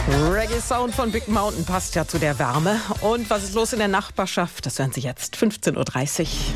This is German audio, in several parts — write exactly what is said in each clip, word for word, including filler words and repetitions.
Reggae-Sound von Big Mountain passt ja zu der Wärme. Und was ist los in der Nachbarschaft? Das hören Sie jetzt, fünfzehn Uhr dreißig.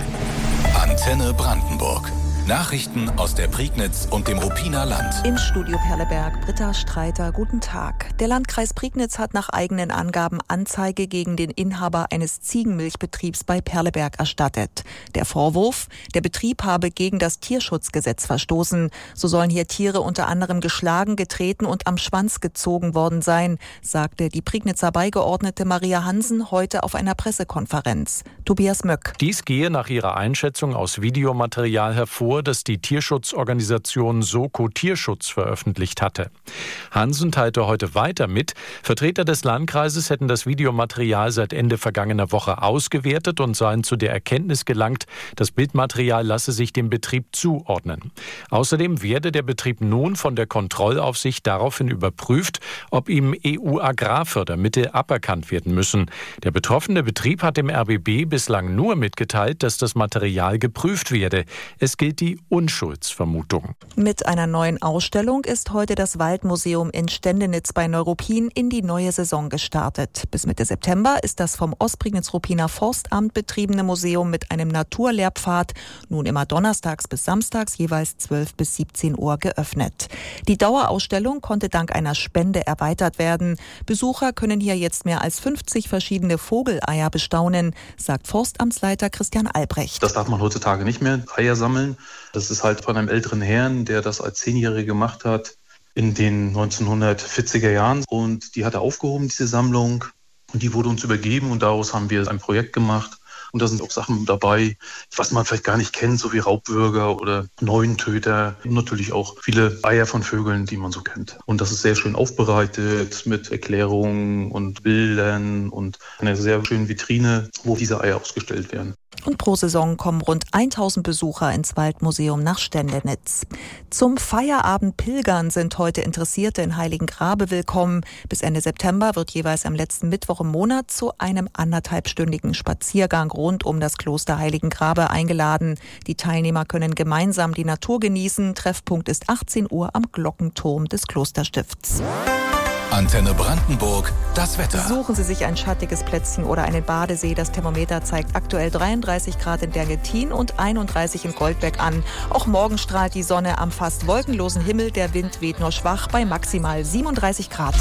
Antenne Brandenburg. Nachrichten aus der Prignitz und dem Ruppiner Land. Im Studio Perleberg, Britta Streiter, guten Tag. Der Landkreis Prignitz hat nach eigenen Angaben Anzeige gegen den Inhaber eines Ziegenmilchbetriebs bei Perleberg erstattet. Der Vorwurf, der Betrieb habe gegen das Tierschutzgesetz verstoßen. So sollen hier Tiere unter anderem geschlagen, getreten und am Schwanz gezogen worden sein, sagte die Prignitzer Beigeordnete Maria Hansen heute auf einer Pressekonferenz. Tobias Möck. Dies gehe nach ihrer Einschätzung aus Videomaterial hervor, das die Tierschutzorganisation Soko Tierschutz veröffentlicht hatte. Hansen teilte heute weiter mit, Vertreter des Landkreises hätten das Videomaterial seit Ende vergangener Woche ausgewertet und seien zu der Erkenntnis gelangt, das Bildmaterial lasse sich dem Betrieb zuordnen. Außerdem werde der Betrieb nun von der Kontrollaufsicht daraufhin überprüft, ob ihm E U-Agrarfördermittel aberkannt werden müssen. Der betroffene Betrieb hat dem R B B bislang nur mitgeteilt, dass das Material geprüft werde. Es gilt die Unschuldsvermutung. Mit einer neuen Ausstellung ist heute das Waldmuseum in Stendenitz bei Neuruppin in die neue Saison gestartet. Bis Mitte September ist das vom Ostprignitz-Ruppiner Forstamt betriebene Museum mit einem Naturlehrpfad nun immer donnerstags bis samstags jeweils zwölf bis siebzehn Uhr geöffnet. Die Dauerausstellung konnte dank einer Spende erweitert werden. Besucher können hier jetzt mehr als fünfzig verschiedene Vogeleier bestaunen, sagt Forstamtsleiter Christian Albrecht. Das darf man heutzutage nicht mehr, Eier sammeln. Das ist halt von einem älteren Herrn, der das als Zehnjähriger gemacht hat in den neunzehnhundertvierziger Jahren. Und die hat er aufgehoben, diese Sammlung. Und die wurde uns übergeben und daraus haben wir ein Projekt gemacht. Und da sind auch Sachen dabei, was man vielleicht gar nicht kennt, so wie Raubwürger oder Neuentöter. Und natürlich auch viele Eier von Vögeln, die man so kennt. Und das ist sehr schön aufbereitet mit Erklärungen und Bildern und einer sehr schönen Vitrine, wo diese Eier ausgestellt werden. Und pro Saison kommen rund tausend Besucher ins Waldmuseum nach Stendenitz. Zum Feierabend pilgern sind heute Interessierte in Heiligengrabe willkommen. Bis Ende September wird jeweils am letzten Mittwoch im Monat zu einem anderthalbstündigen Spaziergang rund um das Kloster Heiligengrabe eingeladen. Die Teilnehmer können gemeinsam die Natur genießen. Treffpunkt ist achtzehn Uhr am Glockenturm des Klosterstifts. Antenne Brandenburg, das Wetter. Suchen Sie sich ein schattiges Plätzchen oder einen Badesee. Das Thermometer zeigt aktuell dreiunddreißig Grad in Dergetin und einunddreißig in Goldbeck an. Auch morgen strahlt die Sonne am fast wolkenlosen Himmel. Der Wind weht nur schwach bei maximal siebenunddreißig Grad.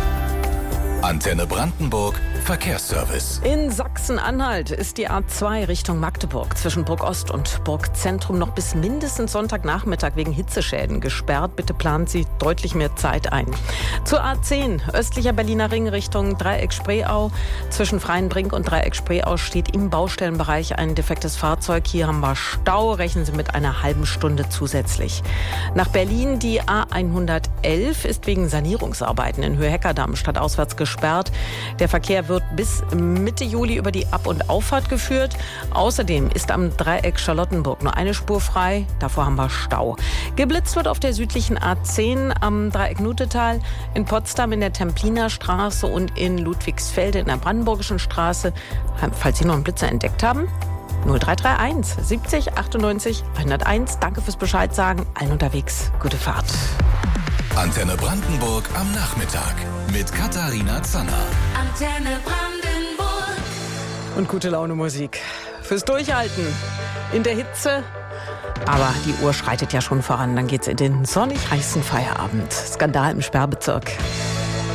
Antenne Brandenburg, Verkehrsservice. In Sachsen-Anhalt ist die A zwei Richtung Magdeburg zwischen Burg Ost und Burg Zentrum noch bis mindestens Sonntagnachmittag wegen Hitzeschäden gesperrt. Bitte planen Sie deutlich mehr Zeit ein. Zur A zehn östlicher Berliner Ring Richtung Dreieck Spreeau. Zwischen Freienbrink und Dreieck Spreeau steht im Baustellenbereich ein defektes Fahrzeug. Hier haben wir Stau. Rechnen Sie mit einer halben Stunde zusätzlich. Nach Berlin die A hundertelf ist wegen Sanierungsarbeiten in Höhe Heckerdamm stadtauswärts gesperrt. Gesperrt. Der Verkehr wird bis Mitte Juli über die Ab- und Auffahrt geführt. Außerdem ist am Dreieck Charlottenburg nur eine Spur frei. Davor haben wir Stau. Geblitzt wird auf der südlichen A zehn am Dreieck Nutetal, in Potsdam in der Templiner Straße und in Ludwigsfelde in der Brandenburgischen Straße. Falls Sie noch einen Blitzer entdeckt haben, null drei drei eins siebzig achtundneunzig hunderteins. Danke fürs Bescheid sagen. Allen unterwegs. Gute Fahrt. Antenne Brandenburg am Nachmittag mit Katharina Zanner. Antenne Brandenburg. Und gute Laune Musik. Fürs Durchhalten in der Hitze. Aber die Uhr schreitet ja schon voran. Dann geht's in den sonnig heißen Feierabend. Skandal im Sperrbezirk.